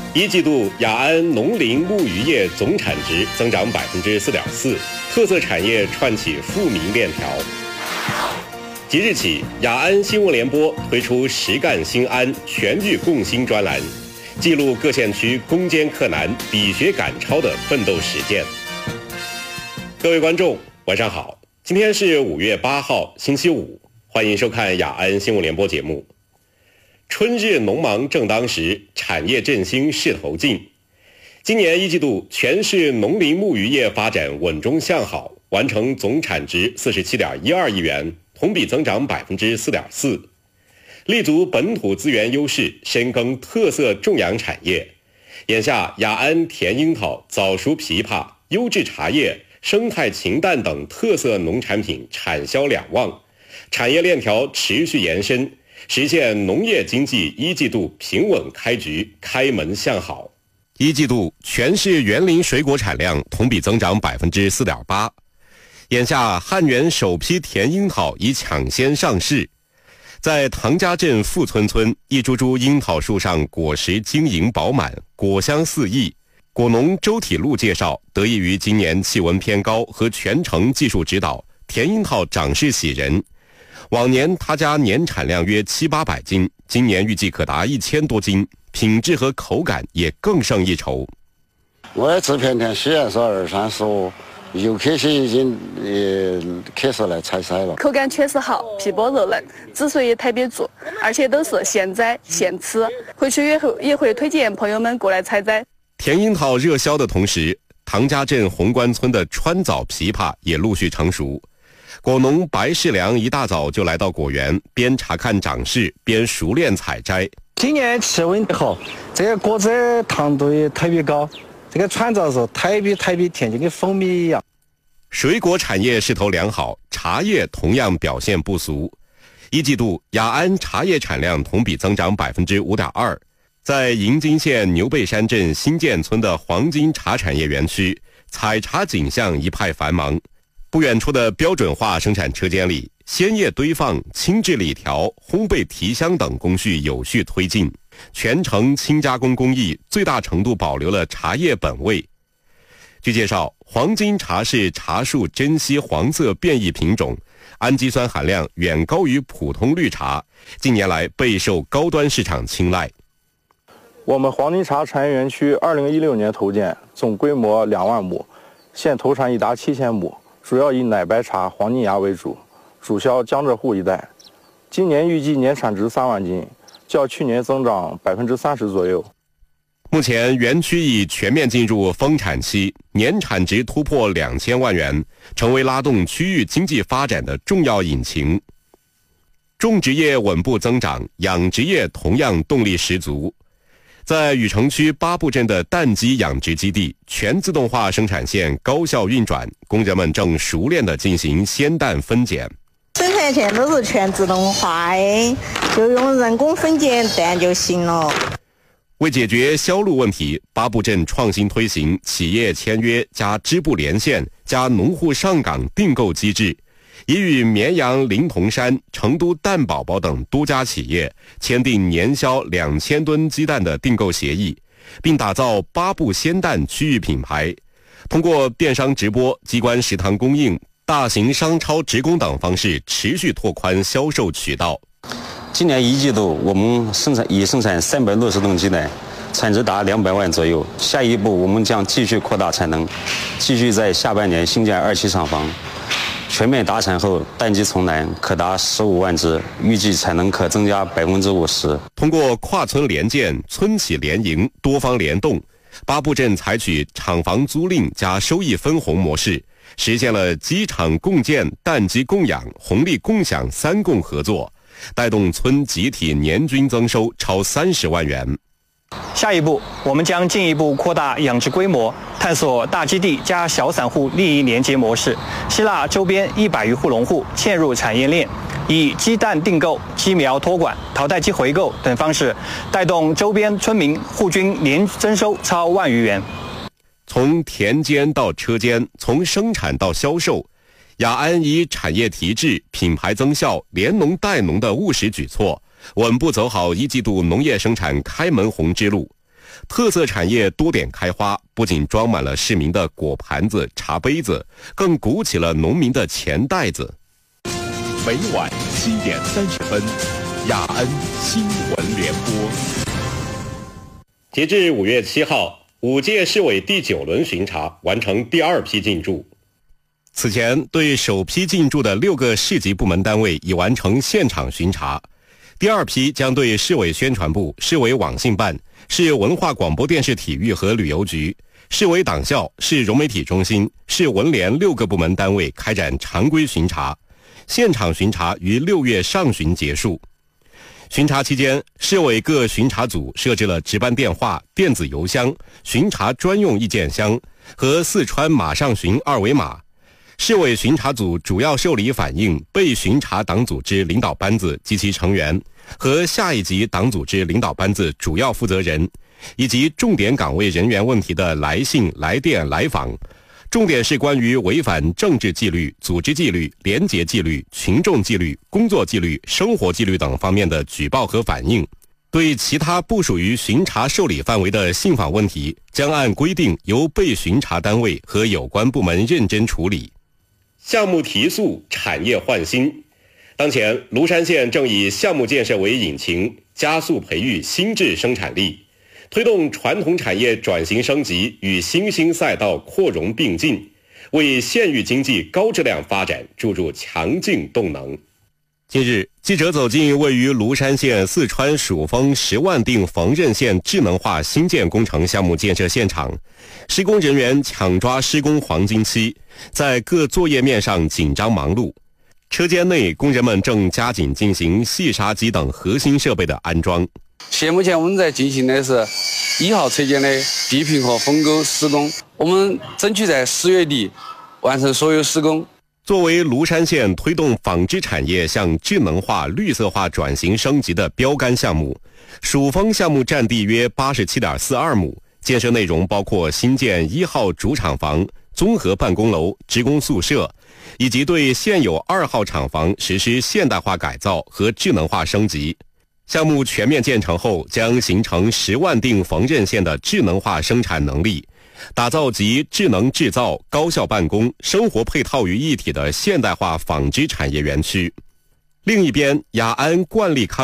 一季度雅安农林牧渔业总产值增长4.4%，特色产业串起富民链条。即日起，雅安新闻联播推出实干兴安全域共兴专栏，记录各县区攻坚克难、比学赶超的奋斗实践。各位观众，晚上好，今天是5月8号，星期五，欢迎收看雅安新闻联播节目。春日农忙正当时，产业振兴势头劲。今年一季度，全市农林牧渔业发展稳中向好，完成总产值47.12亿元，同比增长4.4%。立足本土资源优势，深耕特色种养产业。眼下，雅安甜樱桃、早熟枇杷、优质茶叶、生态禽蛋等特色农产品产销两旺，产业链条持续延伸，实现农业经济一季度平稳开局，开门向好。一季度全市园林水果产量同比增长4.8%。眼下，汉源首批甜樱桃已抢先上市。在唐家镇富村村，一株株樱桃树上果实晶莹饱满，果香四溢。果农周体禄介绍，得益于今年气温偏高和全程技术指导，甜樱桃长势喜人。往年他家年产量约700-800斤，今年预计可达1000多斤，品质和口感也更胜一筹。 我这片田虽然说20-30，有些已经开始来采摘了， 口感确实好，皮薄肉嫩，汁水也特别足，而且都是现摘现吃，回去也会推荐朋友们过来采摘。 甜樱桃热销的同时，唐家镇红关村的川枣枇杷也陆续成熟。果农白世良一大早就来到果园，边查看长势边熟练采摘。 今年气温好，这个果子糖度也特别高，这个川枣是特别甜，就跟蜂蜜一样。 水果产业势头良好，茶叶同样表现不俗。一季度雅安茶叶产量同比增长5.2%。在银津县牛背山镇新建村的黄金茶产业园区，采茶景象一派繁忙。不远处的标准化生产车间里，鲜叶堆放、轻制理条、烘焙提香等工序有序推进，全程轻加工工艺最大程度保留了茶叶本味。据介绍，黄金茶是茶树珍稀黄色变异品种，氨基酸含量远高于普通绿茶，近年来备受高端市场青睐。 我们黄金茶产业园区2016年投建，总规模2万亩，现投产已达7000亩，主要以奶白茶、黄金芽为主，主销江浙沪一带。今年预计年产值3万斤，较去年增长30%左右。 目前园区已全面进入丰产期，年产值突破2000万元，成为拉动区域经济发展的重要引擎。种植业稳步增长，养殖业同样动力十足。在禹城区八步镇的蛋鸡养殖基地，全自动化生产线高效运转，工人们正熟练地进行鲜蛋分拣。 生产线都是全自动化的，就用人工分拣蛋就行了。 为解决销路问题，八步镇创新推行企业签约加支部连线加农户上岗订购机制，已与绵阳临潼山、成都蛋宝宝等多家企业签订年销2000吨鸡蛋的订购协议，并打造八步鲜蛋区域品牌，通过电商直播、机关食堂供应、大型商超直供等方式持续拓宽销售渠道。 今年一季度，我们生产360吨鸡蛋，产值达200万左右。下一步，我们将继续扩大产能，继续在下半年新建2期厂房。全面达产后，蛋鸡从栏可达15万只，预计产能可增加50%。 通过跨村联建、村企联营、多方联动，八步镇采取厂房租赁加收益分红模式，实现了鸡场共建、蛋鸡共养、红利共享3共合作，带动村集体年均增收超30万元。 下一步，我们将进一步扩大养殖规模，探索大基地加小散户利益连接模式，吸纳周边100余户农户嵌入产业链，以鸡蛋订购、鸡苗托管、淘汰鸡回购等方式，带动周边村民户均年增收超1万余元。 从田间到车间，从生产到销售，雅安以产业提质、品牌增效、联农带农的务实举措，稳步走好一季度农业生产开门红之路。 特色产业多点开花，不仅装满了市民的果盘子、茶杯子，更鼓起了农民的钱袋子。 每晚7点30分，雅安新闻联播。 截至5月7号，5届市委第9轮巡查完成第2批进驻。此前，对首批进驻的6个市级部门单位已完成现场巡查。第2批将对市委宣传部、市委网信办、市文化广播电视体育和旅游局、市委党校、市融媒体中心、市文联6个部门单位开展常规巡查，现场巡查于6月上旬结束。巡查期间，市委各巡查组设置了值班电话、电子邮箱、巡查专用意见箱和四川马上巡2维码。市委巡查组主要受理反映被巡查党组织领导班子及其成员和下一级党组织领导班子主要负责人以及重点岗位人员问题的来信、来电、来访，重点是关于违反政治纪律、组织纪律、廉洁纪律、群众纪律、工作纪律、生活纪律等方面的举报和反映。对其他不属于巡查受理范围的信访问题，将按规定由被巡查单位和有关部门认真处理。项目提速，产业焕新。当前，庐山县正以项目建设为引擎，加速培育新质生产力，推动传统产业转型升级与新兴赛道扩容并进，为县域经济高质量发展注入强劲动能。近日，记者走进位于庐山县四川蜀峰10万锭缝纫线智能化新建工程项目建设现场，施工人员抢抓施工黄金期，在各作业面上紧张忙碌。车间内，工人们正加紧进行细砂机等核心设备的安装。 现目前我们在进行的是1号车间的地坪和封沟施工，我们争取在10月底完成所有施工。 作为庐山县推动纺织产业向智能化、绿色化转型升级的标杆项目，蜀峰项目占地约87.42亩，建设内容包括新建1号主厂房、综合办公楼、职工宿舍，以及对现有2号厂房实施现代化改造和智能化升级。项目全面建成后，将形成10万锭缝纫线的智能化生产能力，打造集智能制造、高效办公、生活配套于一体的现代化纺织产业园区。另一边，雅安冠利康